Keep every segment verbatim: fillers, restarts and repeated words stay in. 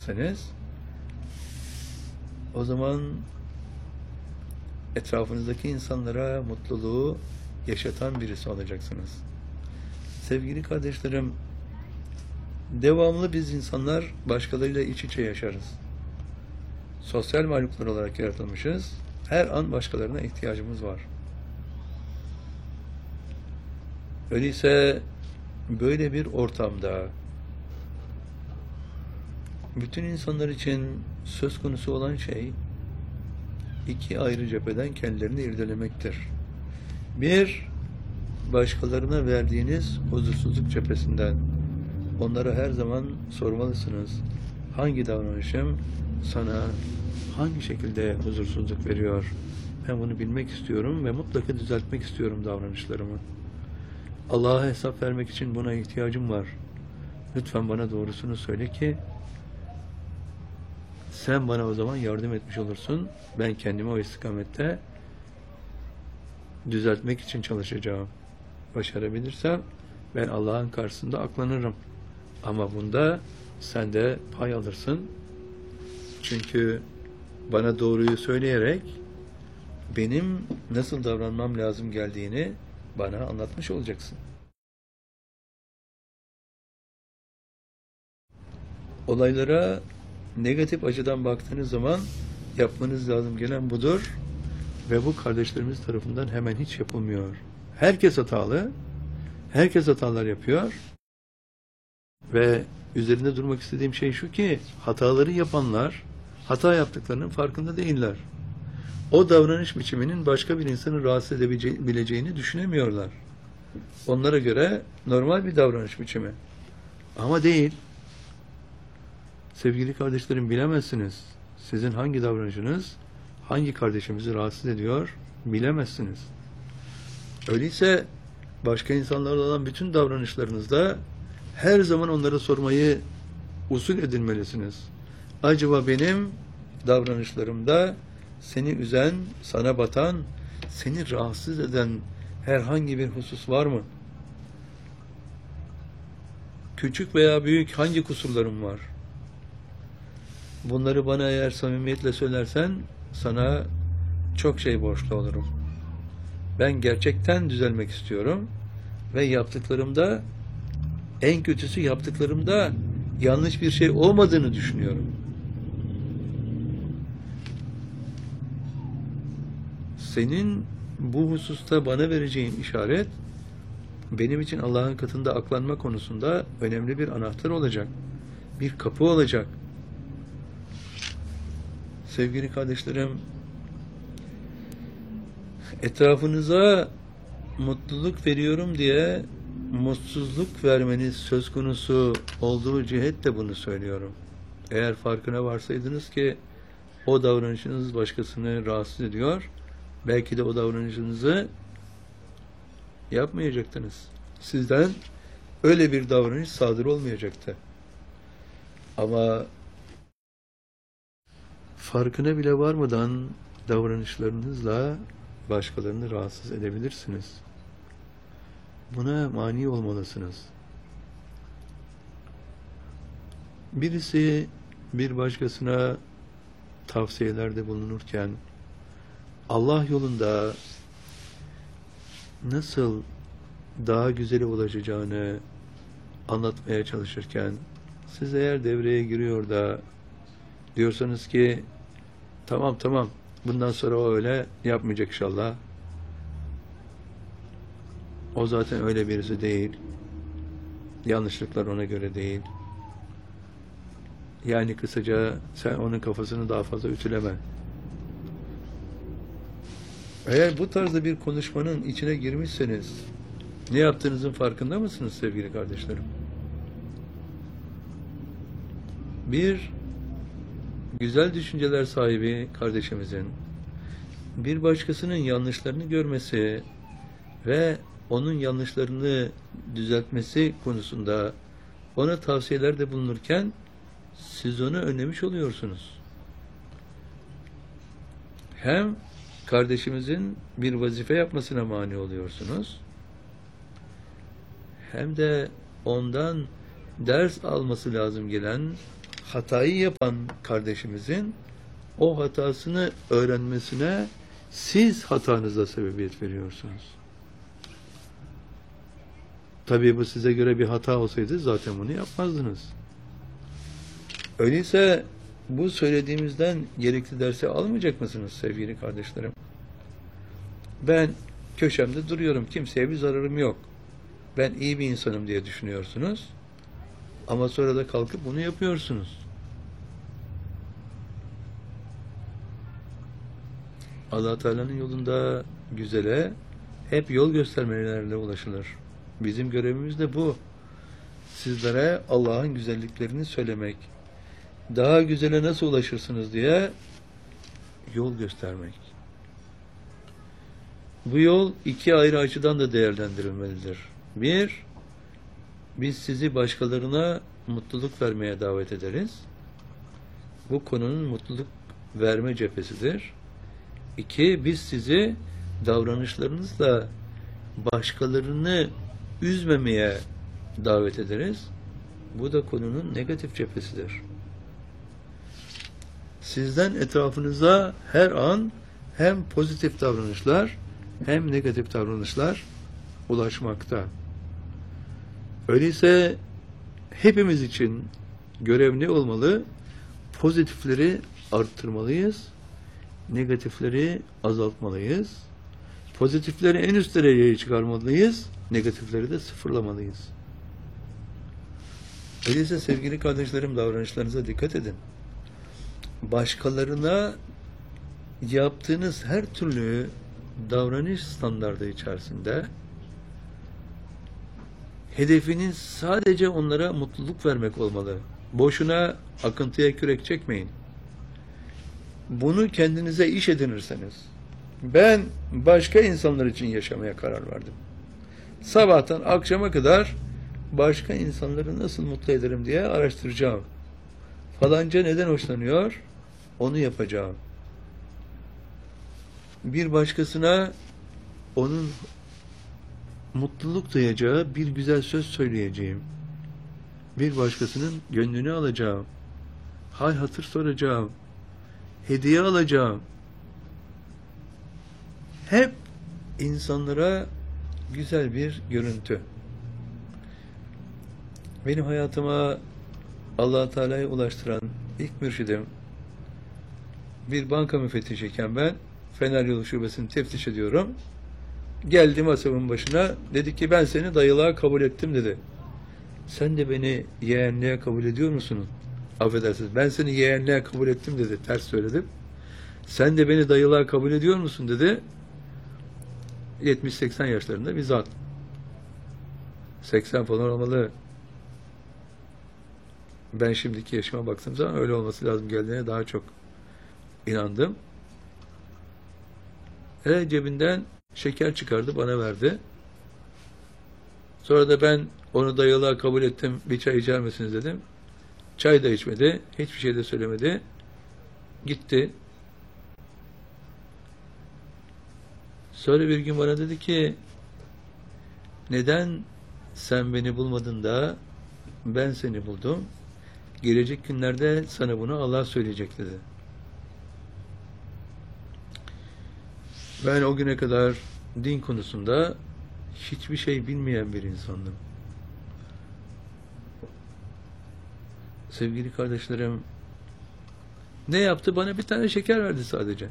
ederseniz, o zaman etrafınızdaki insanlara mutluluğu yaşatan birisi olacaksınız. Sevgili kardeşlerim, devamlı biz insanlar başkalarıyla iç içe yaşarız. Sosyal varlıklar olarak yaratılmışız. Her an başkalarına ihtiyacımız var. Öyleyse böyle bir ortamda bütün insanlar için söz konusu olan şey iki ayrı cepheden kendilerini irdelemektir. Bir, başkalarına verdiğiniz huzursuzluk cephesinden onlara her zaman sormalısınız. Hangi davranışım sana hangi şekilde huzursuzluk veriyor? Ben bunu bilmek istiyorum ve mutlaka düzeltmek istiyorum davranışlarımı. Allah'a hesap vermek için buna ihtiyacım var. Lütfen bana doğrusunu söyle ki sen bana o zaman yardım etmiş olursun. Ben kendimi o istikamette düzeltmek için çalışacağım. Başarabilirsem ben Allah'ın karşısında aklanırım. Ama bunda sen de pay alırsın. Çünkü bana doğruyu söyleyerek benim nasıl davranmam lazım geldiğini bana anlatmış olacaksın. Olaylara negatif açıdan baktığınız zaman yapmanız lazım gelen budur ve bu kardeşlerimiz tarafından hemen hiç yapılmıyor. Herkes hatalı, herkes hatalar yapıyor ve üzerinde durmak istediğim şey şu ki hataları yapanlar hata yaptıklarının farkında değiller. O davranış biçiminin başka bir insanı rahatsız edebileceğini düşünemiyorlar. Onlara göre normal bir davranış biçimi. Ama değil. Sevgili kardeşlerim, bilemezsiniz. Sizin hangi davranışınız hangi kardeşimizi rahatsız ediyor bilemezsiniz. Öyleyse başka insanlarla olan bütün davranışlarınızda her zaman onlara sormayı usul edinmelisiniz. Acaba benim davranışlarımda seni üzen, sana batan, seni rahatsız eden herhangi bir husus var mı? Küçük veya büyük hangi kusurlarım var? Bunları bana eğer samimiyetle söylersen sana çok şey borçlu olurum. Ben gerçekten düzelmek istiyorum ve yaptıklarımda, en kötüsü yaptıklarımda yanlış bir şey olmadığını düşünüyorum. Senin bu hususta bana vereceğin işaret benim için Allah'ın katında aklanma konusunda önemli bir anahtar olacak. Bir kapı olacak. Sevgili kardeşlerim, etrafınıza mutluluk veriyorum diye mutsuzluk vermeniz söz konusu olduğu cihetle bunu söylüyorum. Eğer farkına varsaydınız ki o davranışınız başkasını rahatsız ediyor, belki de o davranışınızı yapmayacaktınız. Sizden öyle bir davranış sadır olmayacaktı. Ama farkına bile varmadan davranışlarınızla başkalarını rahatsız edebilirsiniz. Buna mani olmalısınız. Birisi bir başkasına tavsiyelerde bulunurken Allah yolunda nasıl daha güzele ulaşacağını anlatmaya çalışırken siz eğer devreye giriyor da diyorsanız ki tamam tamam bundan sonra o öyle yapmayacak inşallah. O zaten öyle birisi değil. Yanlışlıklar ona göre değil. Yani kısaca sen onun kafasını daha fazla ütüleme. Eğer bu tarzda bir konuşmanın içine girmişseniz ne yaptığınızın farkında mısınız sevgili kardeşlerim? Bir güzel düşünceler sahibi kardeşimizin bir başkasının yanlışlarını görmesi ve onun yanlışlarını düzeltmesi konusunda ona tavsiyelerde bulunurken siz onu önlemiş oluyorsunuz. Hem kardeşimizin bir vazife yapmasına mani oluyorsunuz, hem de ondan ders alması lazım gelen hatayı yapan kardeşimizin o hatasını öğrenmesine siz hatanıza sebebiyet veriyorsunuz. Tabii bu size göre bir hata olsaydı zaten bunu yapmazdınız. Öyleyse bu söylediğimizden gerekli dersi almayacak mısınız sevgili kardeşlerim? Ben köşemde duruyorum, kimseye bir zararım yok, ben iyi bir insanım diye düşünüyorsunuz. Ama sonra da kalkıp bunu yapıyorsunuz. Allah Teala'nın yolunda güzele hep yol göstermelerle ulaşılır. Bizim görevimiz de bu. Sizlere Allah'ın güzelliklerini söylemek, daha güzele nasıl ulaşırsınız diye yol göstermek. Bu yol iki ayrı açıdan da değerlendirilmelidir. Bir, biz sizi başkalarına mutluluk vermeye davet ederiz. Bu konunun mutluluk verme cephesidir. İki, biz sizi davranışlarınızla başkalarını üzmemeye davet ederiz. Bu da konunun negatif cephesidir. Sizden etrafınıza her an hem pozitif davranışlar hem negatif davranışlar ulaşmakta. Öyleyse hepimiz için görev ne olmalı? Pozitifleri arttırmalıyız, negatifleri azaltmalıyız. Pozitifleri en üst dereceye çıkarmalıyız, negatifleri de sıfırlamalıyız. Öyleyse sevgili kardeşlerim, davranışlarınıza dikkat edin. Başkalarına yaptığınız her türlü davranış standardı içerisinde hedefiniz sadece onlara mutluluk vermek olmalı. Boşuna akıntıya kürek çekmeyin. Bunu kendinize iş edinirseniz, ben başka insanlar için yaşamaya karar verdim, sabahtan akşama kadar başka insanları nasıl mutlu ederim diye araştıracağım. Falanca neden hoşlanıyor? Onu yapacağım. Bir başkasına onun mutluluk duyacağı bir güzel söz söyleyeceğim. Bir başkasının gönlünü alacağım. Hal hatır soracağım. Hediye alacağım. Hep insanlara güzel bir görüntü. Benim hayatıma Allah Teala'ya ulaştıran ilk mürşidim, bir banka müfettişiyken ben Fener Yolu Şubesi'ni teftiş ediyorum. Geldi masamın başına, dedi ki ben seni dayılığa kabul ettim dedi. Sen de beni yeğenliğe kabul ediyor musun? Affedersiniz, ben seni yeğenliğe kabul ettim dedi. Ters söyledim. Sen de beni dayılığa kabul ediyor musun dedi. yetmiş seksen yaşlarında bir zat. seksen falan olmalı. Ben şimdiki yaşıma baktığım zaman öyle olması lazım geldiğine daha çok inandım. E, cebinden şeker çıkardı, bana verdi. Sonra da ben onu dayılığa kabul ettim, bir çay içer misiniz dedim. Çay da içmedi, hiçbir şey de söylemedi. Gitti. Sonra bir gün bana dedi ki, neden sen beni bulmadın da ben seni buldum? Gelecek günlerde sana bunu Allah söyleyecek dedi. Ben o güne kadar din konusunda hiçbir şey bilmeyen bir insandım. Sevgili kardeşlerim, ne yaptı? Bana bir tane şeker verdi sadece.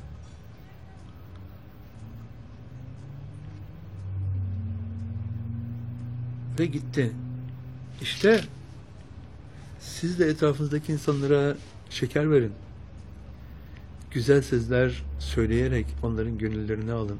Ve gitti. İşte siz de etrafınızdaki insanlara şeker verin. Güzel sözler söyleyerek onların gönüllerini alın.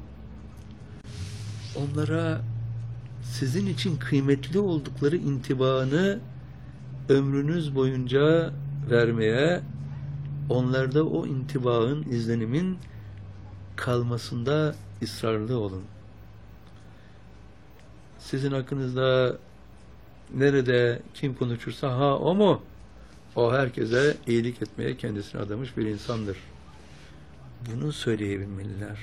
Onlara sizin için kıymetli oldukları intibaını ömrünüz boyunca vermeye, onlarda o intibaın, izlenimin kalmasında ısrarlı olun. Sizin hakkınızda nerede kim konuşursa ha o mu? O herkese iyilik etmeye kendisini adamış bir insandır. Bunu söyleyebilmeliler.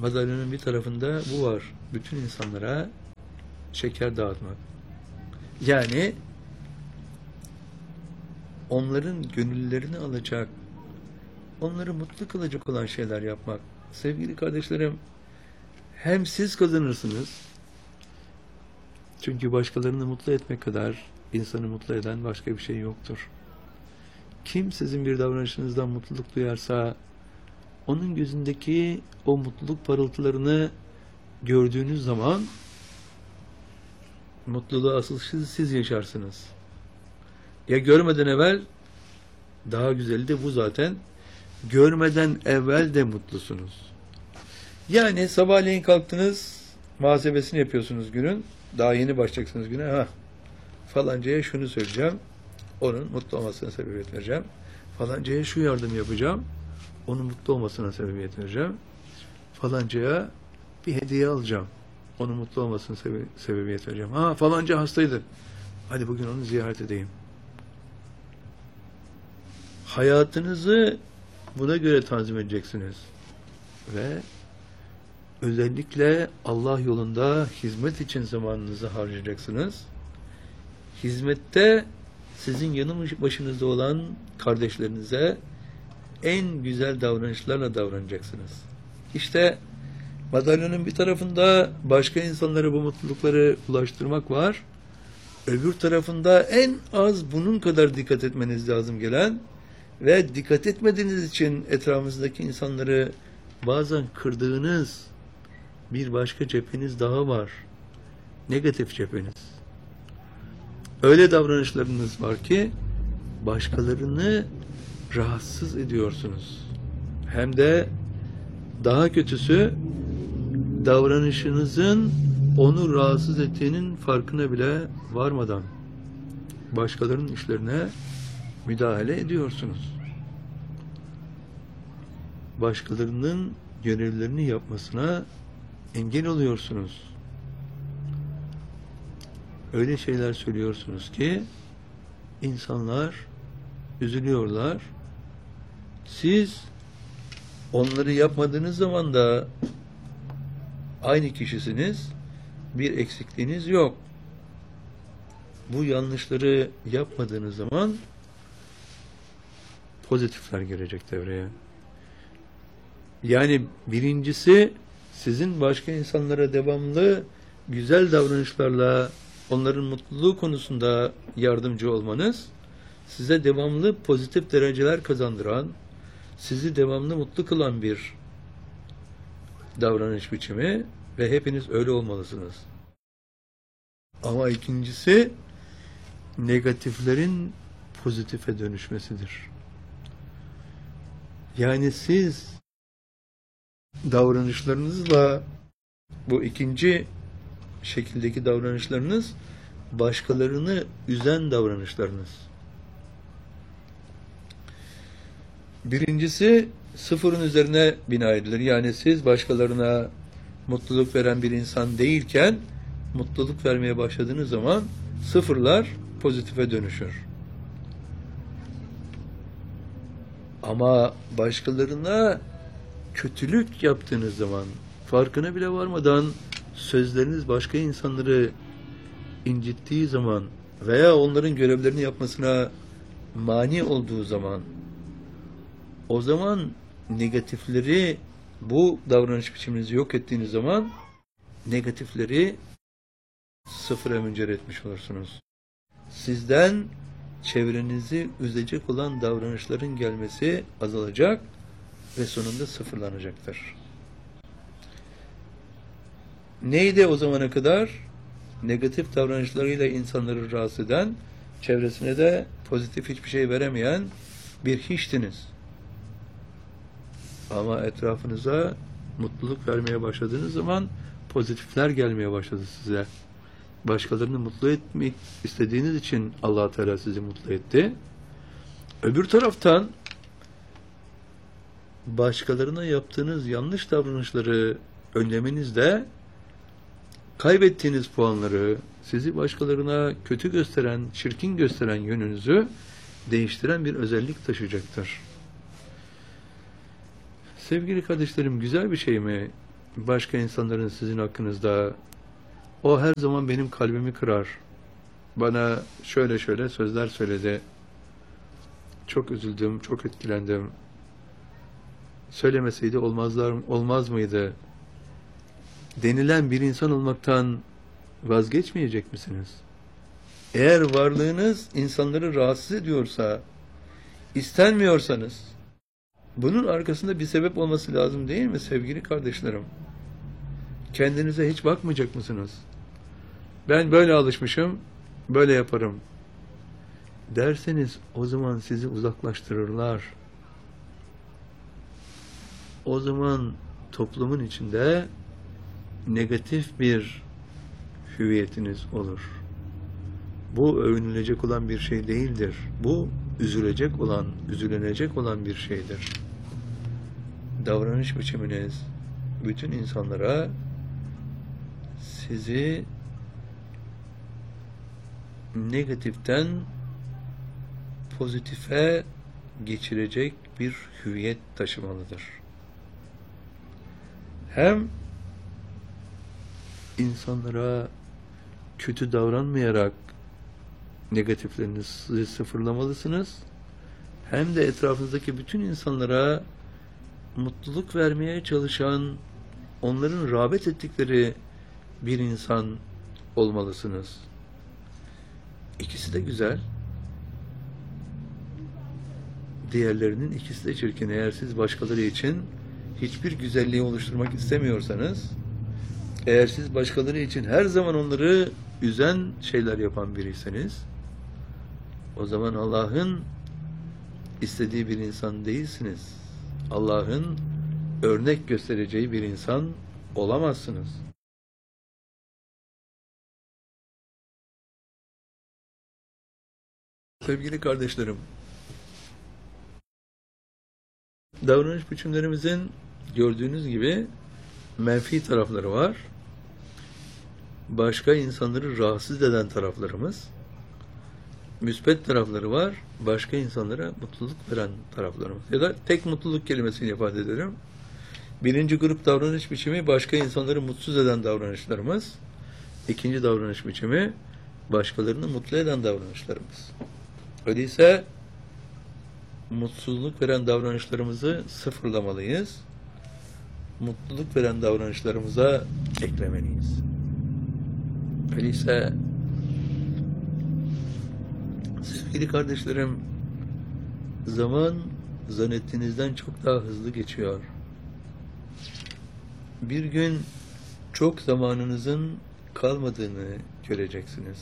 madalyonun bir tarafında bu var. Bütün insanlara şeker dağıtmak. Yani onların gönüllerini alacak, onları mutlu kılacak olan şeyler yapmak. Sevgili kardeşlerim, hem siz kazanırsınız, çünkü başkalarını mutlu etmek kadar insanı mutlu eden başka bir şey yoktur. Kim sizin bir davranışınızdan mutluluk duyarsa, onun gözündeki o mutluluk parıltılarını gördüğünüz zaman, mutluluğu asıl siz, siz yaşarsınız. Ya görmeden evvel, daha güzeli de bu zaten, görmeden evvel de mutlusunuz. Yani sabahleyin kalktınız, muhasebesini yapıyorsunuz günün, daha yeni başlayacaksınız güne, ha falancaya şunu söyleyeceğim, onun mutlu olmasına sebebiyet vereceğim, falancaya şu yardım yapacağım, onun mutlu olmasına sebebiyet vereceğim, falancaya bir hediye alacağım, onun mutlu olmasına sebe sebebiyet vereceğim. Ha falanca hastaydı, hadi bugün onu ziyaret edeyim. Hayatınızı buna göre tanzim edeceksiniz. Ve özellikle Allah yolunda hizmet için zamanınızı harcayacaksınız. Hizmette sizin yanı başınızda olan kardeşlerinize en güzel davranışlarla davranacaksınız. İşte madalyonun bir tarafında başka insanlara bu mutlulukları ulaştırmak var. Öbür tarafında en az bunun kadar dikkat etmeniz lazım gelen ve dikkat etmediğiniz için etrafınızdaki insanları bazen kırdığınız bir başka cepheniz daha var. Negatif cepheniz. Öyle davranışlarınız var ki başkalarını rahatsız ediyorsunuz. Hem de daha kötüsü, davranışınızın onu rahatsız ettiğinin farkına bile varmadan başkalarının işlerine müdahale ediyorsunuz. Başkalarının görevlerini yapmasına engel oluyorsunuz. Öyle şeyler söylüyorsunuz ki insanlar üzülüyorlar. Siz onları yapmadığınız zaman da aynı kişisiniz. Bir eksikliğiniz yok. Bu yanlışları yapmadığınız zaman pozitifler girecek devreye. Yani birincisi, sizin başka insanlara devamlı güzel davranışlarla onların mutluluğu konusunda yardımcı olmanız, size devamlı pozitif dereceler kazandıran, sizi devamlı mutlu kılan bir davranış biçimi ve hepiniz öyle olmalısınız. Ama ikincisi, negatiflerin pozitife dönüşmesidir. Yani siz davranışlarınızla, bu ikinci şekildeki davranışlarınız, başkalarını üzen davranışlarınız. Birincisi, sıfırın üzerine bina edilir. Yani siz başkalarına mutluluk veren bir insan değilken, mutluluk vermeye başladığınız zaman sıfırlar pozitife dönüşür. Ama başkalarına kötülük yaptığınız zaman, farkına bile varmadan sözleriniz başka insanları incittiği zaman veya onların görevlerini yapmasına mani olduğu zaman, o zaman negatifleri, bu davranış biçiminizi yok ettiğiniz zaman negatifleri sıfıra müncer etmiş olursunuz. Sizden çevrenizi üzecek olan davranışların gelmesi azalacak ve sonunda sıfırlanacaktır. Neydi o zamana kadar? Negatif davranışlarıyla insanları rahatsız eden, çevresine de pozitif hiçbir şey veremeyen bir hiçtiniz. Ama etrafınıza mutluluk vermeye başladığınız zaman pozitifler gelmeye başladı size. Başkalarını mutlu etmek istediğiniz için Allah Teala sizi mutlu etti. Öbür taraftan başkalarına yaptığınız yanlış davranışları önlemenizde kaybettiğiniz puanları, sizi başkalarına kötü gösteren, çirkin gösteren yönünüzü değiştiren bir özellik taşıyacaktır. Sevgili kardeşlerim, güzel bir şey mi? başka insanların sizin hakkınızda, o her zaman benim kalbimi kırar. Bana şöyle şöyle sözler söyledi. Çok üzüldüm, çok etkilendim. Söylemeseydi olmazlar, olmaz mıydı? Denilen bir insan olmaktan vazgeçmeyecek misiniz? Eğer varlığınız insanları rahatsız ediyorsa, istenmiyorsanız, bunun arkasında bir sebep olması lazım değil mi sevgili kardeşlerim? Kendinize hiç bakmayacak mısınız? Ben böyle alışmışım, böyle yaparım derseniz o zaman sizi uzaklaştırırlar. O zaman toplumun içinde negatif bir hüviyetiniz olur. Bu övünülecek olan bir şey değildir. Bu üzülecek olan, üzülenecek olan bir şeydir. Davranış biçiminiz bütün insanlara sizi negatiften pozitife geçirecek bir hüviyet taşımalıdır. Hem insanlara kötü davranmayarak negatiflerinizi sıfırlamalısınız. Hem de etrafınızdaki bütün insanlara mutluluk vermeye çalışan, onların rağbet ettikleri bir insan olmalısınız. İkisi de güzel. Diğerlerinin ikisi de çirkin. Eğer siz başkaları için hiçbir güzelliği oluşturmak istemiyorsanız, eğer siz başkaları için her zaman onları üzen şeyler yapan biriyseniz, o zaman Allah'ın istediği bir insan değilsiniz. Allah'ın örnek göstereceği bir insan olamazsınız. Sevgili kardeşlerim, davranış biçimlerimizin gördüğünüz gibi menfi tarafları var. Başka insanları rahatsız eden taraflarımız. Müspet tarafları var. Başka insanlara mutluluk veren taraflarımız. Ya da tek mutluluk kelimesiyle ifade ederim. Birinci grup davranış biçimi başka insanları mutsuz eden davranışlarımız. İkinci davranış biçimi başkalarını mutlu eden davranışlarımız. Öyleyse mutsuzluk veren davranışlarımızı sıfırlamalıyız. Mutluluk veren davranışlarımıza eklemeliyiz. Öyleyse sevgili kardeşlerim, zaman zannettiğinizden çok daha hızlı geçiyor. Bir gün çok zamanınızın kalmadığını göreceksiniz.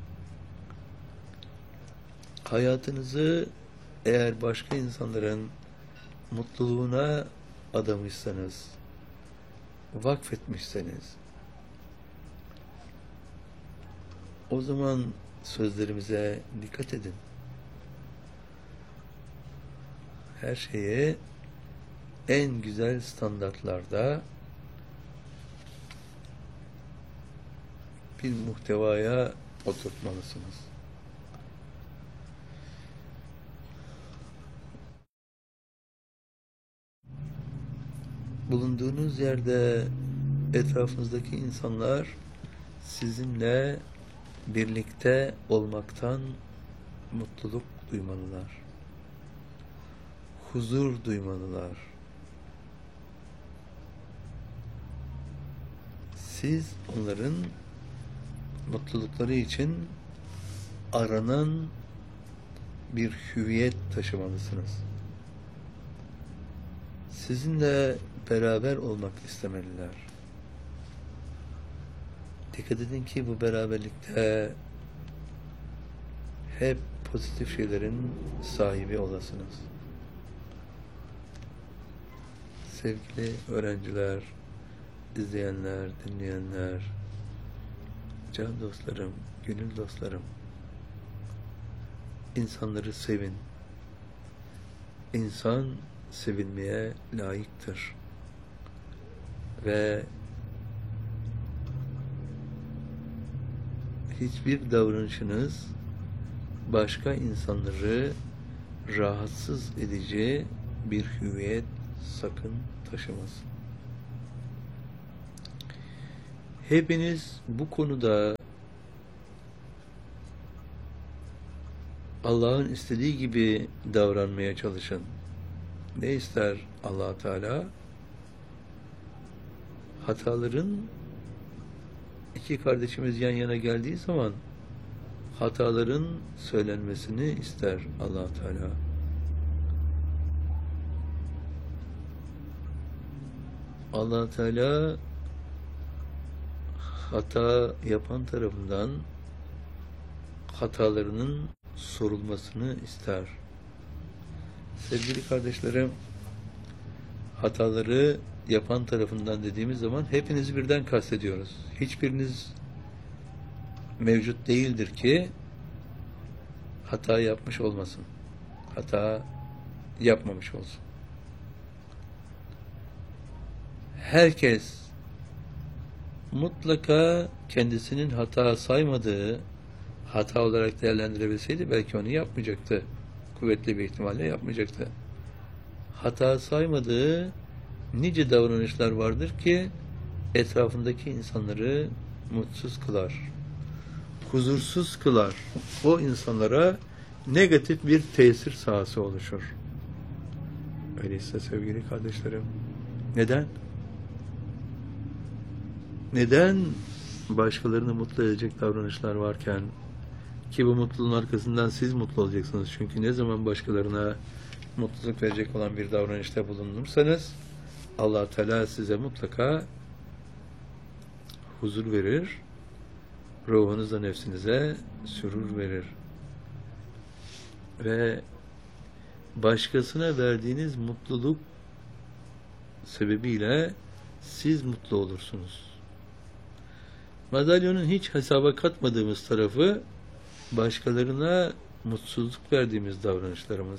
Hayatınızı eğer başka insanların mutluluğuna adamışsanız, vakfetmişseniz, o zaman sözlerimize dikkat edin. Her şeye en güzel standartlarda bir muhtevaya oturtmalısınız. Bulunduğunuz yerde etrafınızdaki insanlar sizinle birlikte olmaktan mutluluk duymalılar. Huzur duymalılar. Siz onların mutlulukları için aranan bir hüviyet taşımalısınız. Sizinle beraber olmak istemeliler. Dikkat edin ki bu beraberlikte hep pozitif şeylerin sahibi olasınız. Sevgili öğrenciler, izleyenler, dinleyenler, can dostlarım, gönül dostlarım, insanları sevin. İnsan sevilmeye layıktır. Ve hiçbir davranışınız başka insanları rahatsız edici bir hüviyet sakın taşımasın. Hepiniz bu konuda Allah'ın istediği gibi davranmaya çalışın. Ne ister Allah Teala? Hataların, iki kardeşimiz yan yana geldiği zaman hataların söylenmesini ister Allah Teala. Allah Teala hata yapan tarafından hatalarının sorulmasını ister. Sevgili kardeşlerim, hataları yapan tarafından dediğimiz zaman hepinizi birden kastediyoruz. Hiçbiriniz mevcut değildir ki hata yapmış olmasın. Hata yapmamış olsun. Herkes mutlaka kendisinin hata saymadığı, hata olarak değerlendirebilseydi belki onu yapmayacaktı. Kuvvetli bir ihtimalle yapmayacaktı. Hata saymadığı nice davranışlar vardır ki etrafındaki insanları mutsuz kılar, huzursuz kılar. O insanlara negatif bir tesir sahası oluşur. Öyleyse sevgili kardeşlerim, neden? Neden başkalarını mutlu edecek davranışlar varken, ki bu mutluluğun arkasından siz mutlu olacaksınız. Çünkü ne zaman başkalarına mutluluk verecek olan bir davranışta bulunursanız Allah Teala size mutlaka huzur verir, ruhunuza, nefsinize sürur verir. Ve başkasına verdiğiniz mutluluk sebebiyle siz mutlu olursunuz. Madalyonun hiç hesaba katmadığımız tarafı başkalarına mutsuzluk verdiğimiz davranışlarımız.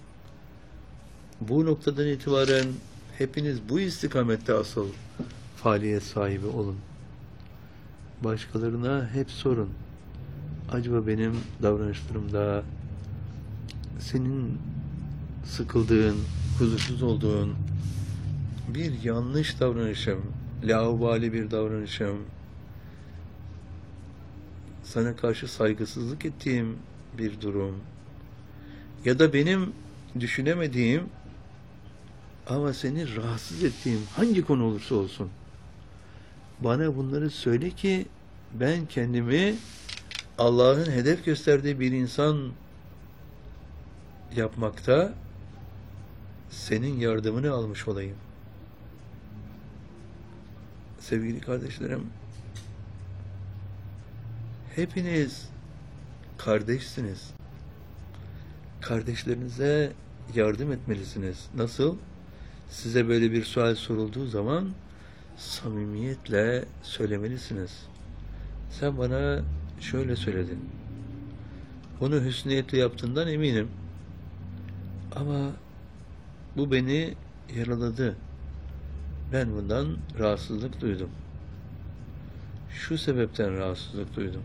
Bu noktadan itibaren hepiniz bu istikamette asıl faaliyet sahibi olun. Başkalarına hep sorun. Acaba benim davranışlarımda senin sıkıldığın, huzursuz olduğun bir yanlış davranışım, laubali bir davranışım, sana karşı saygısızlık ettiğim bir durum ya da benim düşünemediğim ama seni rahatsız ettiğim hangi konu olursa olsun bana bunları söyle ki ben kendimi Allah'ın hedef gösterdiği bir insan yapmakta senin yardımını almış olayım. Sevgili kardeşlerim, hepiniz kardeşsiniz. Kardeşlerinize yardım etmelisiniz. Nasıl? Size böyle bir sual sorulduğu zaman samimiyetle söylemelisiniz. Sen bana şöyle söyledin. Bunu hüsniyetle yaptığından eminim. Ama bu beni yaraladı. Ben bundan rahatsızlık duydum. Şu sebepten rahatsızlık duydum.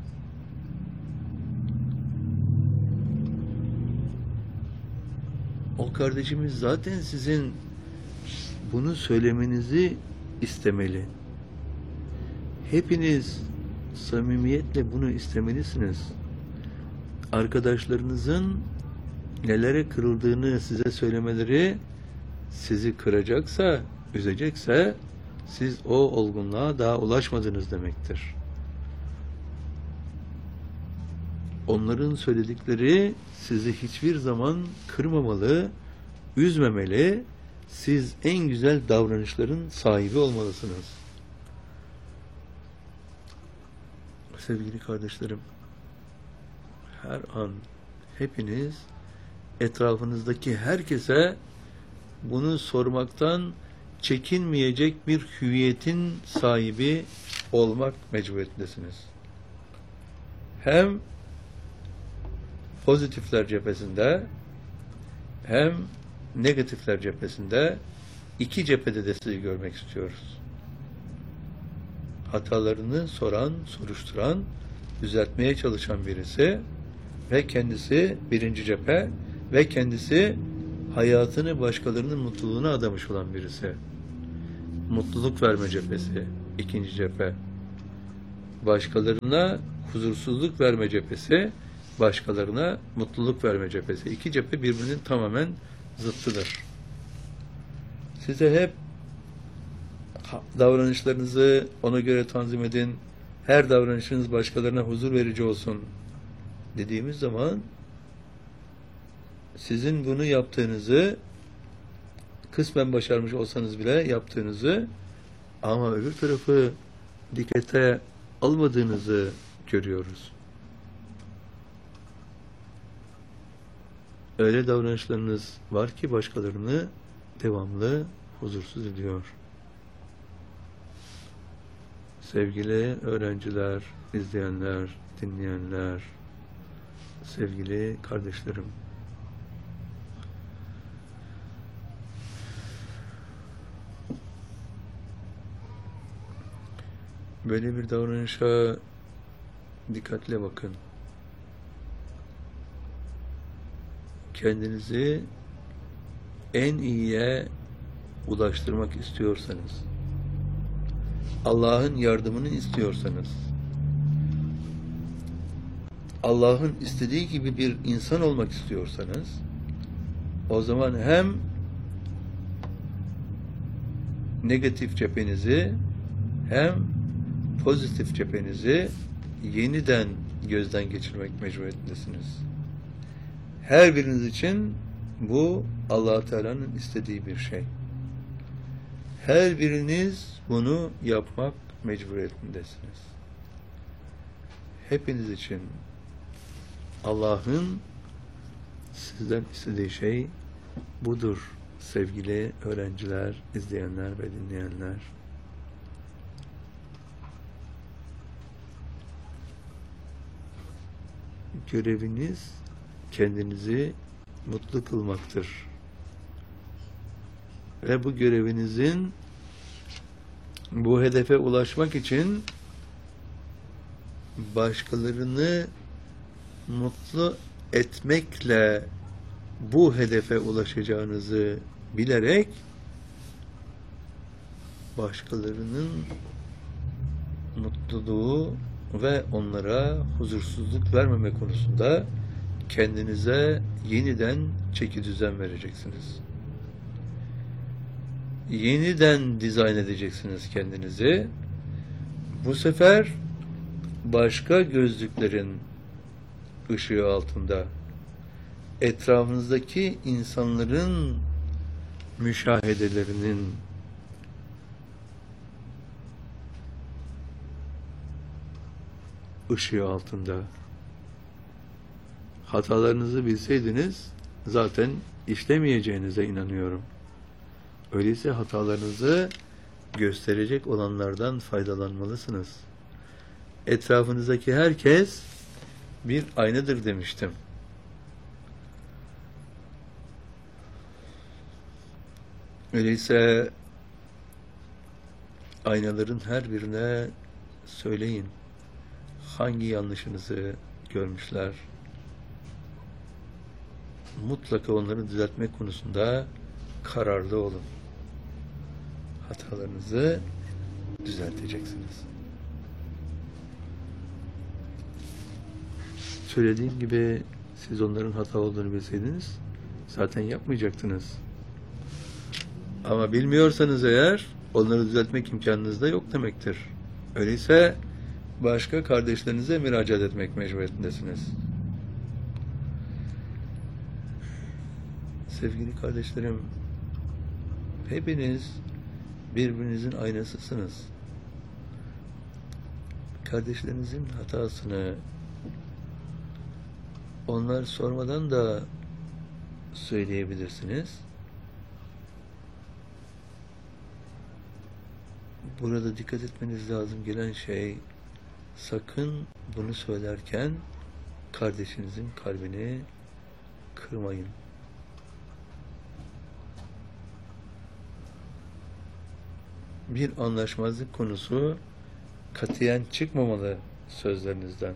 O kardeşimiz zaten sizin bunu söylemenizi istemeli. Hepiniz samimiyetle bunu istemelisiniz. Arkadaşlarınızın nelere kırıldığını size söylemeleri sizi kıracaksa, üzecekse siz o olgunluğa daha ulaşmadınız demektir. Onların söyledikleri sizi hiçbir zaman kırmamalı, üzmemeli. Siz en güzel davranışların sahibi olmalısınız. Sevgili kardeşlerim, her an hepiniz etrafınızdaki herkese bunu sormaktan çekinmeyecek bir hüviyetin sahibi olmak mecburiyetindesiniz. Hem pozitifler cephesinde hem negatifler cephesinde iki cephede de sizi görmek istiyoruz. Hatalarını soran, soruşturan, düzeltmeye çalışan birisi ve kendisi birinci cephe ve kendisi hayatını başkalarının mutluluğuna adamış olan birisi. Mutluluk verme cephesi. ikinci cephe. Başkalarına huzursuzluk verme cephesi, başkalarına mutluluk verme cephesi. İki cephe birbirinin tamamen zıttıdır. Size hep davranışlarınızı ona göre tanzim edin, her davranışınız başkalarına huzur verici olsun dediğimiz zaman sizin bunu yaptığınızı, kısmen başarmış olsanız bile yaptığınızı, ama öbür tarafı dikkate almadığınızı görüyoruz. Öyle davranışlarınız var ki başkalarını devamlı huzursuz ediyor. Sevgili öğrenciler, izleyenler, dinleyenler, sevgili kardeşlerim, böyle bir davranışa dikkatle bakın. Kendinizi en iyiye ulaştırmak istiyorsanız, Allah'ın yardımını istiyorsanız, Allah'ın istediği gibi bir insan olmak istiyorsanız, o zaman hem negatif cephenizi hem pozitif cephenizi yeniden gözden geçirmek mecburiyetindesiniz. Her biriniz için bu Allah Teala'nın istediği bir şey. Her biriniz bunu yapmak mecburiyetindesiniz. Hepiniz için Allah'ın sizden istediği şey budur sevgili öğrenciler, izleyenler ve dinleyenler. Göreviniz kendinizi mutlu kılmaktır. Ve bu görevinizin, bu hedefe ulaşmak için başkalarını mutlu etmekle bu hedefe ulaşacağınızı bilerek başkalarının mutluluğu ve onlara huzursuzluk vermeme konusunda kendinize yeniden çeki düzen vereceksiniz. Yeniden dizayn edeceksiniz kendinizi. Bu sefer başka gözlüklerin ışığı altında, etrafınızdaki insanların müşahedelerinin ışığı altında. Hatalarınızı bilseydiniz zaten işlemeyeceğinize inanıyorum. Öyleyse hatalarınızı gösterecek olanlardan faydalanmalısınız. Etrafınızdaki herkes bir aynadır demiştim. Öyleyse aynaların her birine söyleyin hangi yanlışınızı görmüşler. Mutlaka onları düzeltmek konusunda kararlı olun. Hatalarınızı düzelteceksiniz. Söylediğim gibi siz onların hata olduğunu bilseydiniz zaten yapmayacaktınız. Ama bilmiyorsanız eğer onları düzeltmek imkanınız da yok demektir. Öyleyse başka kardeşlerinize müracaat etmek mecburiyetindesiniz. Sevgili kardeşlerim, hepiniz birbirinizin aynasısınız. Kardeşlerinizin hatasını onlar sormadan da söyleyebilirsiniz. Burada dikkat etmeniz lazım gelen şey, sakın bunu söylerken kardeşinizin kalbini kırmayın. Bir anlaşmazlık konusu katiyen çıkmamalı sözlerinizden.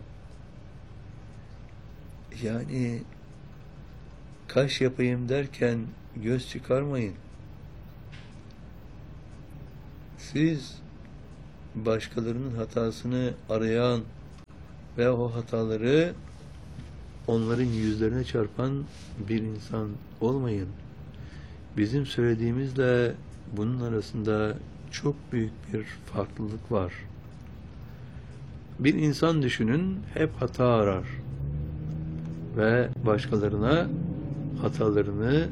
Yani kaş yapayım derken göz çıkarmayın. Siz başkalarının hatasını arayan ve o hataları onların yüzlerine çarpan bir insan olmayın. Bizim söylediğimizle bunun arasında çok büyük bir farklılık var. Bir insan düşünün, hep hata arar ve başkalarına hatalarını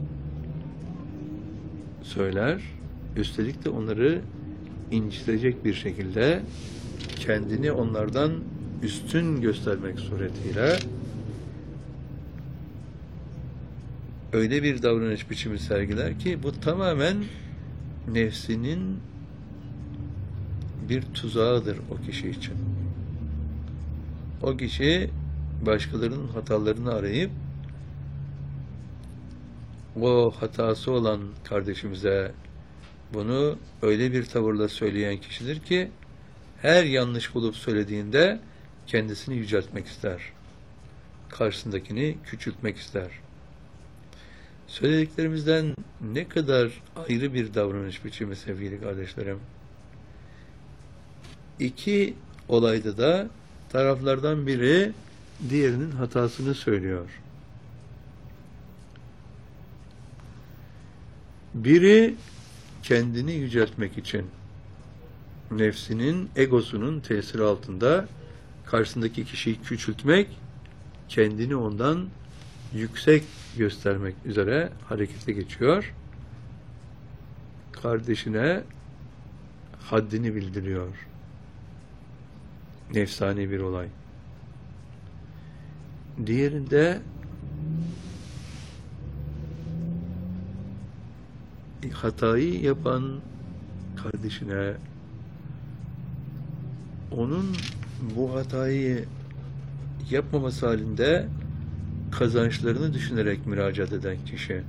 söyler, üstelik de onları incitecek bir şekilde kendini onlardan üstün göstermek suretiyle öyle bir davranış biçimi sergiler ki bu tamamen nefsinin bir tuzağıdır o kişi için. O kişi başkalarının hatalarını arayıp o hatası olan kardeşimize bunu öyle bir tavırla söyleyen kişidir ki her yanlış bulup söylediğinde kendisini yüceltmek ister. Karşısındakini küçültmek ister. Söylediklerimizden ne kadar ayrı bir davranış biçimi sevgili kardeşlerim. İki olayda da taraflardan biri diğerinin hatasını söylüyor. Biri kendini yüceltmek için nefsinin, egosunun tesiri altında karşısındaki kişiyi küçültmek, kendini ondan yüksek göstermek üzere harekete geçiyor. Kardeşine haddini bildiriyor. Nefsani bir olay. Diğerinde hatayı yapan kardeşine onun bu hatayı yapmaması halinde kazançlarını düşünerek müracaat eden kişi.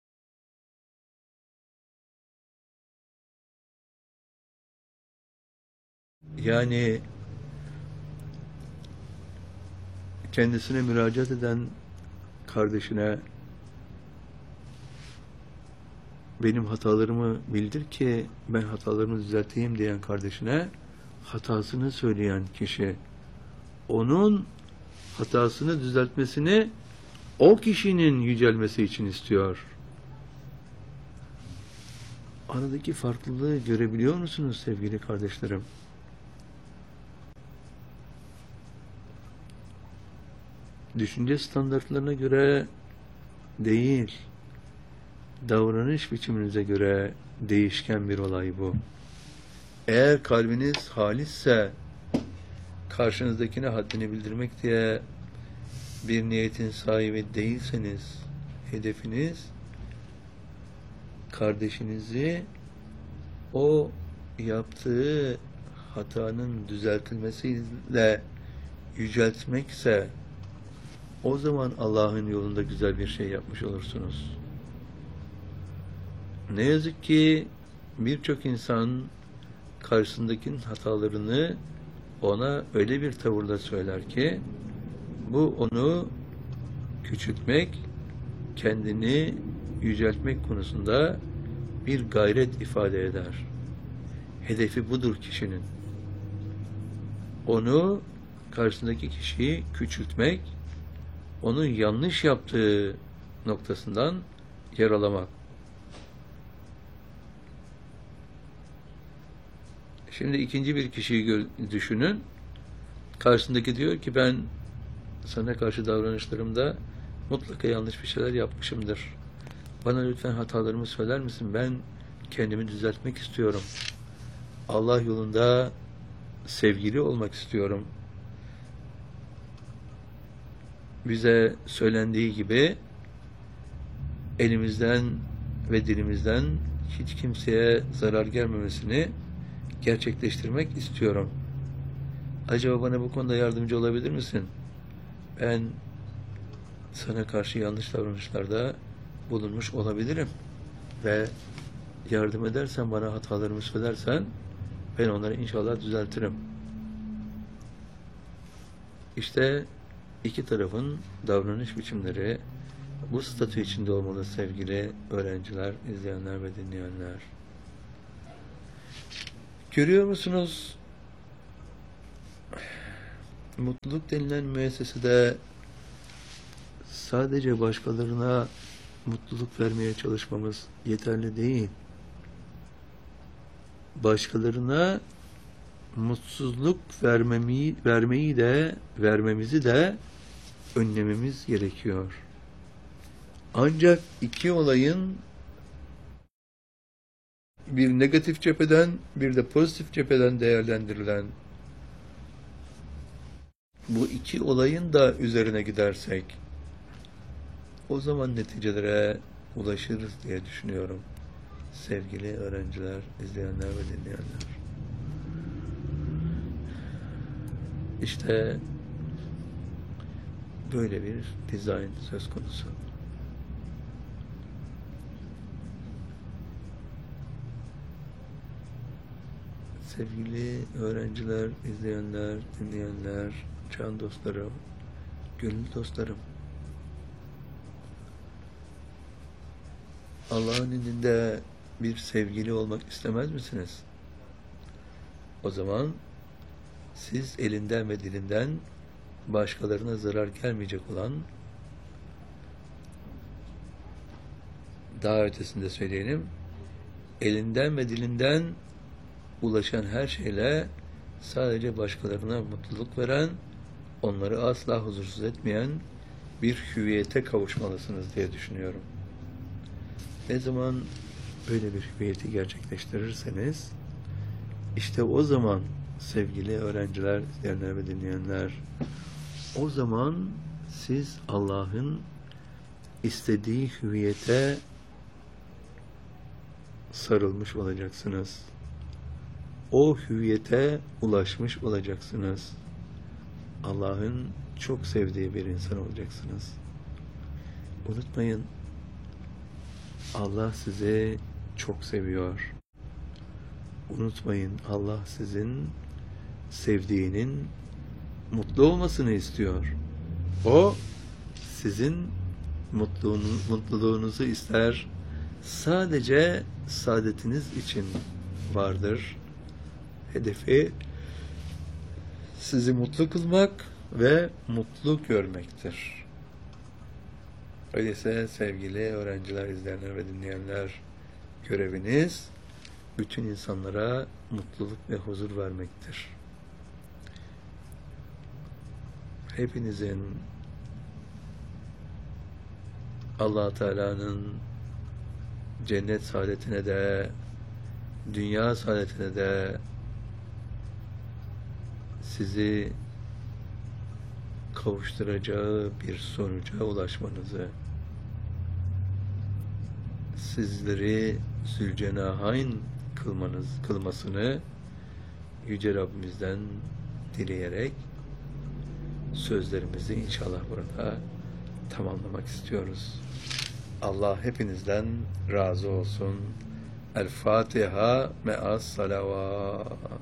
Yani kendisine müracaat eden kardeşine benim hatalarımı bildir ki ben hatalarımı düzelteyim diyen kardeşine hatasını söyleyen kişi onun hatasını düzeltmesini o kişinin yücelmesi için istiyor. Aradaki farklılığı görebiliyor musunuz sevgili kardeşlerim? Düşünce standartlarına göre değil, davranış biçiminize göre değişken bir olay bu. Eğer kalbiniz halisse, karşınızdakine haddini bildirmek diye bir niyetin sahibi değilseniz, hedefiniz kardeşinizi o yaptığı hatanın düzeltilmesiyle yüceltmekse, o zaman Allah'ın yolunda güzel bir şey yapmış olursunuz. Ne yazık ki birçok insan karşısındakinin hatalarını ona öyle bir tavırla söyler ki bu onu küçültmek, kendini yüceltmek konusunda bir gayret ifade eder. Hedefi budur kişinin. Onu, karşısındaki kişiyi küçültmek, onun yanlış yaptığı noktasından yaralamak. Şimdi ikinci bir kişiyi düşünün. Karşısındaki diyor ki ben sana karşı davranışlarımda mutlaka yanlış bir şeyler yapmışımdır. Bana lütfen hatalarımı söyler misin? Ben kendimi düzeltmek istiyorum. Allah yolunda sevgili olmak istiyorum. Bize söylendiği gibi elimizden ve dilimizden hiç kimseye zarar gelmemesini gerçekleştirmek istiyorum. Acaba bana bu konuda yardımcı olabilir misin? Ben sana karşı yanlış davranışlarda bulunmuş olabilirim. Ve yardım edersen, bana hatalarımı söylersen ben onları inşallah düzeltirim. İşte iki tarafın davranış biçimleri bu statü içinde olmalı sevgili öğrenciler, izleyenler ve dinleyenler. Görüyor musunuz? mutluluk denilen müessesede sadece başkalarına mutluluk vermeye çalışmamız yeterli değil. Başkalarına mutsuzluk vermemi, vermeyi de vermemizi de önlememiz gerekiyor. Ancak iki olayın bir negatif cepheden bir de pozitif cepheden değerlendirilen bu iki olayın da üzerine gidersek o zaman neticelere ulaşırız diye düşünüyorum. Sevgili öğrenciler, izleyenler ve dinleyenler. İşte böyle bir dizayn söz konusu. Sevgili öğrenciler, izleyenler, dinleyenler, can dostlarım, gönül dostlarım. Allah'ın indinde bir sevgili olmak istemez misiniz? O zaman siz elinden ve dilinden başkalarına zarar gelmeyecek olan, daha ötesinde söyleyelim, elinden ve dilinden ulaşan her şeyle sadece başkalarına mutluluk veren, onları asla huzursuz etmeyen bir hüviyete kavuşmalısınız diye düşünüyorum. Ne zaman böyle bir hüviyeti gerçekleştirirseniz, işte o zaman sevgili öğrenciler, izleyenler ve dinleyenler, o zaman siz Allah'ın istediği hüviyete sarılmış olacaksınız. O hüviyete ulaşmış olacaksınız. Allah'ın çok sevdiği bir insan olacaksınız. Unutmayın, Allah sizi çok seviyor. Unutmayın, Allah sizin sevdiğinin mutlu olmasını istiyor. O sizin mutluluğunuz, mutluluğunuzu ister. Sadece saadetiniz için vardır. Hedefi sizi mutlu kılmak ve mutlu görmektir. Öyleyse sevgili öğrenciler, izleyenler ve dinleyenler, göreviniz bütün insanlara mutluluk ve huzur vermektir. Hepinizin Allah Teala'nın cennet saadetine de, dünya saadetine de sizi kavuşturacağı bir sonuca ulaşmanızı, sizleri Zülcenahayn kılmanız, kılmasını Yüce Rabbimizden dileyerek sözlerimizi inşallah burada tamamlamak istiyoruz. Allah hepinizden razı olsun. El Fatiha me'as salavat.